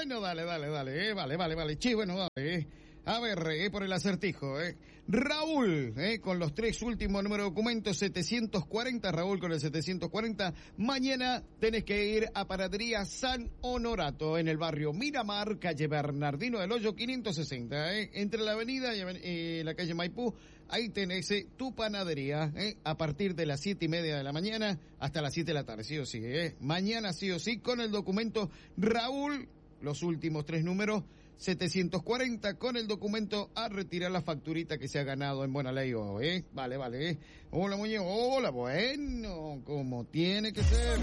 Bueno, dale, vale. Che, bueno, dale, A ver, por el acertijo, Raúl, con los 3 últimos números de documentos, 740, Raúl con el 740. Mañana tenés que ir a Panadería San Honorato, en el barrio Miramar, calle Bernardino del Hoyo, 560, entre la avenida y la calle Maipú. Ahí tenés tu panadería, a partir de las 7:30 de la mañana hasta las 7 de la tarde, sí o sí, Mañana sí o sí, con el documento Raúl, los últimos 3 números, 740, con el documento a retirar la facturita que se ha ganado en Buena Ley, Vale, Hola, muñeco, hola, bueno, como tiene que ser.